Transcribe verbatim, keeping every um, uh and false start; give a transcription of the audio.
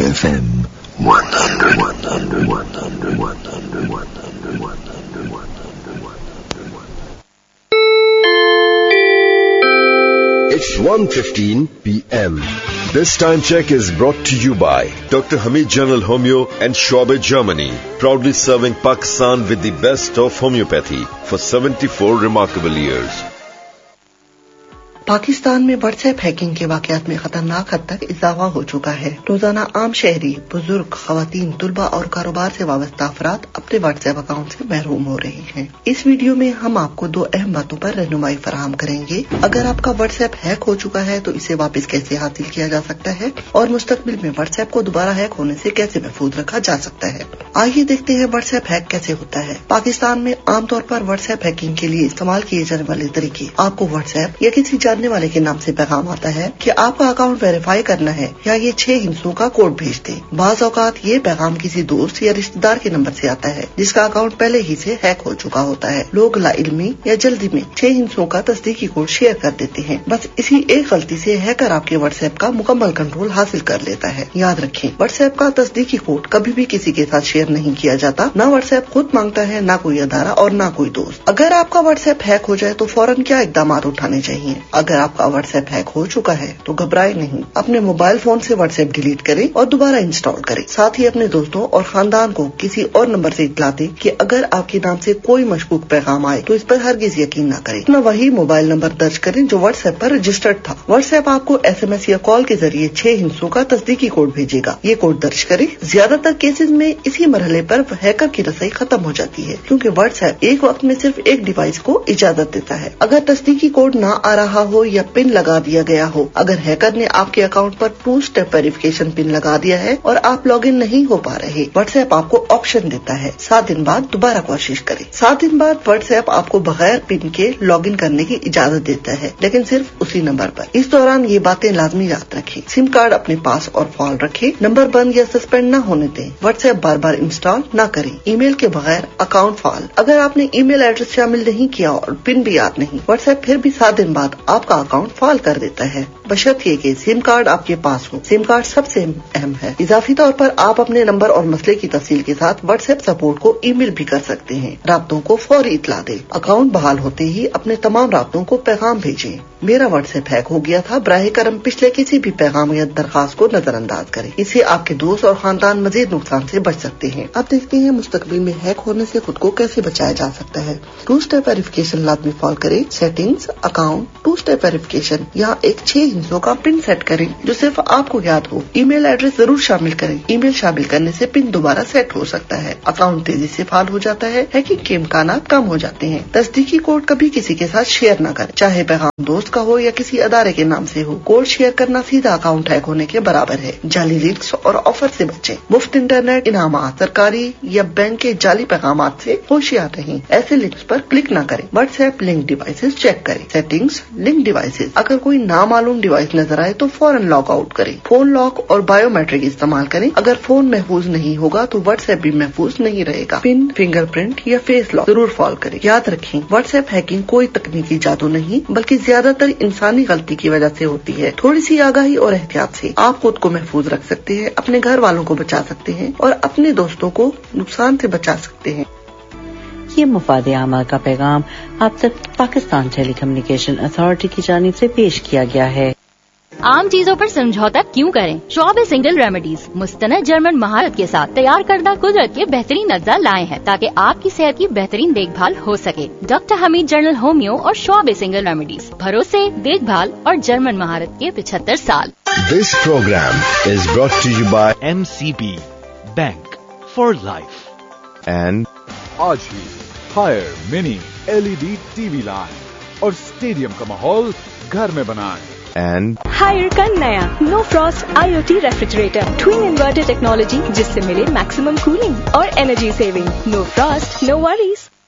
F M one hundred, one hundred, one hundred, one hundred, one hundred, one hundred, one hundred. It's one fifteen p m. This time check is brought to you by Doctor Hamid General Homeo and Schwabe, Germany, proudly serving Pakistan with the best of homeopathy for seventy-four remarkable years. Pakistan में WhatsApp hacking के वाकयात में खतरनाक हद तक इजाफा हो चुका है। रोजाना आम शहरी, बुजुर्ग, खवातीन, तुलबा और कारोबार से वाबस्ता अफराद अपने व्हाट्सएप अकाउंट से महरूम हो रहे हैं। इस वीडियो में हम आपको दो अहम बातों पर रहनुमाई फराहम करेंगे। अगर आपका व्हाट्सएप हैक हो चुका है तो इसे वापस कैसे हासिल किया जा सकता है और मुस्तकबिल में व्हाट्सएप को दोबारा हैक होने से कैसे महफूज रखा जा सकता है। आइए देखते हैं व्हाट्सएप हैक कैसे होता है। पाकिस्तान में आमतौर पर व्हाट्सएप हैकिंग के लिए इस्तेमाल किए जाने वाले तरीके, आपको व्हाट्सएप या किसी जानने वाले के नाम से पैगाम आता है कि आपका अकाउंट वेरीफाई करना है या ये छह हिस्सों का कोड भेज दे। बाज औकात ये पैगाम किसी दोस्त या रिश्तेदार के नंबर से आता है जिसका अकाउंट पहले ही से हैक हो चुका होता है। लोग लाइल्मी या जल्दी में छह हिस्सों का तस्दीकी कोड शेयर कर देते हैं। बस इसी एक गलती से हैकर आपके व्हाट्सएप का मुकम्मल कंट्रोल हासिल कर लेता है। याद रखें, व्हाट्सएप का तस्दीकी कोड कभी भी किसी के साथ शेयर नहीं किया जाता। न व्हाट्सएप खुद मांगता है, न कोई अदारा और न कोई दोस्त। अगर आपका व्हाट्सएप हैक हो जाए तो फौरन क्या इकदाम उठाने चाहिए? अगर आपका व्हाट्सएप हैक हो चुका है तो घबराए नहीं, अपने मोबाइल फोन से व्हाट्सएप डिलीट करें और दोबारा इंस्टॉल करें। साथ ही अपने दोस्तों और खानदान को किसी और नंबर से इत्तला दें कि अगर आपके नाम से कोई मशकूक पैगाम आए तो इस पर हरगिज यकीन न करें। अपना वही मोबाइल नंबर दर्ज करें जो व्हाट्सएप पर रजिस्टर्ड था। व्हाट्सएप आपको एसएमएस या कॉल के जरिए छह हिस्सों का तस्दीकी कोड भेजेगा। ये कोड दर्ज करें। ज्यादातर केसेस में इसी मरहले पर हैकर की रसाई खत्म हो जाती है क्योंकि व्हाट्सएप एक वक्त में सिर्फ एक डिवाइस को इजाजत देता है। अगर तस्दीकी कोड न आ रहा हो या पिन लगा दिया गया हो, अगर हैकर ने आपके अकाउंट पर टू स्टेप वेरिफिकेशन पिन लगा दिया है और आप लॉगिन नहीं हो पा रहे, व्हाट्सएप आपको ऑप्शन देता है सात दिन बाद दोबारा कोशिश करें। सात दिन बाद व्हाट्सएप आपको बगैर पिन के लॉगिन करने की इजाजत देता है, लेकिन सिर्फ उसी नंबर पर। इस दौरान ये बातें लाजमी याद रखें। सिम कार्ड अपने पास और फाल रखें। नंबर बंद या सस्पेंड न होने दें। व्हाट्सएप बार बार इंस्टॉल न करें। ईमेल के बगैर अकाउंट फाल, अगर आपने ईमेल एड्रेस शामिल नहीं किया और पिन भी याद नहीं, व्हाट्सएप फिर भी सात दिन बाद आपका अकाउंट फाल कर देता है, बशर्ते कि सिम कार्ड आपके पास हो। सिम कार्ड सबसे अहम है। इजाफी तौर पर आप अपने नंबर और मसले की तफसील के साथ व्हाट्सएप सपोर्ट को ईमेल भी कर सकते हैं। राब्तों को फौरी इतला दें। अकाउंट बहाल होते ही अपने तमाम राब्तों को पैगाम भेजें। मेरा व्हाट्सएप हैक हो गया था, बराह करम पिछले किसी भी पैगाम या दरखास्त को नजरअंदाज करें। इससे आपके दोस्त और खानदान मजीद नुकसान से बच सकते हैं। अब देखते हैं मुस्तकबिल में हैक होने से खुद को कैसे बचाया जा सकता है। टू स्टेप वेरिफिकेशन लाजमी फॉलो करें। Settings, account, to step verification, यहाँ एक छह हिस्सों का पिन सेट करें जो सिर्फ आपको याद हो। ईमेल एड्रेस जरूर शामिल करें। ईमेल शामिल करने से पिन दोबारा सेट हो सकता है। अकाउंट तेजी से फाल हो जाता है। हैकिंग के इम्कान कम हो जाते हैं। तस्दीकी कोड कभी किसी के साथ शेयर न करें, चाहे पैगाम दोस्त का हो या किसी अदारे के नाम से हो। कोड शेयर करना सीधा अकाउंट हैक होने के बराबर है। जाली लिंक्स और ऑफर से बचें। मुफ्त इंटरनेट इनामात, सरकारी या बैंक के जाली पैगाम से होशियार रहें। ऐसे लिंक्स पर क्लिक न करें। व्हाट्सएप लिंक डिवाइसेस चेक करें। सेटिंग्स, लिंक डिवाइसेस, अगर कोई नामालूम डिवाइस नजर आए तो फौरन लॉग आउट करें। फोन लॉक और बायोमेट्रिक इस्तेमाल करें। अगर फोन महफूज नहीं होगा तो व्हाट्सएप भी महफूज नहीं रहेगा। पिन, फिंगरप्रिंट या फेस लॉक जरूर फॉलो करें। याद रखें, व्हाट्सएप हैकिंग कोई तकनीकी जादू नहीं बल्कि ज्यादातर इंसानी गलती की वजह से होती है। थोड़ी सी आगाही और एहतियात से आप खुद को महफूज रख सकते हैं, अपने घर वालों को बचा सकते हैं और अपने दोस्तों को नुकसान से बचा सकते हैं। ये मुफाद आमा का पैगाम आप तक पाकिस्तान टेली कम्युनिकेशन अथॉरिटी की जानिब से पेश किया गया है। आम चीजों पर समझौता क्यों करें? श्वाबे सिंगल रेमेडीज मुस्तनद जर्मन महारत के साथ तैयार करदा कुदरत के बेहतरीन अज्जा लाए हैं ताकि आपकी सेहत की बेहतरीन देखभाल हो सके। डॉक्टर हमीद जनरल होमियो और श्वाबे सिंगल रेमेडीज, भरोसे, देखभाल और जर्मन महारत के पचहत्तर साल। This program is brought to you by M C B Bank for Life and आज ही फायर मिनी एलईडी टीवी लाएं और स्टेडियम का माहौल घर में बनाएं। and हायर का नया no Frost IoT refrigerator, twin inverter technology जिससे मिले मैक्सिमम कूलिंग और energy saving. No Frost, no worries.